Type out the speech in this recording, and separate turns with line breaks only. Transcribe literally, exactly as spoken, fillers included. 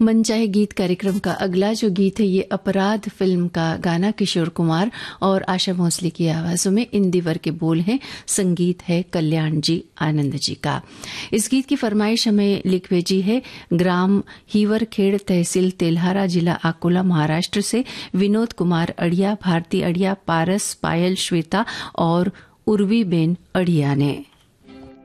मन चाहे गीत कार्यक्रम का अगला जो गीत है ये अपराध फिल्म का गाना, किशोर कुमार और आशा भोसले की आवाजों में, इन दिवर के बोल हैं, संगीत है कल्याण जी आनंद जी का। इस गीत की फरमाइश हमें लिख भेजी है ग्राम हीवरखेड़, तहसील तेल्हारा, जिला अकोला, महाराष्ट्र से विनोद कुमार अड़िया, भारती अड़िया, पारस, पायल, श्वेता और उर्वी बेन अड़िया ने।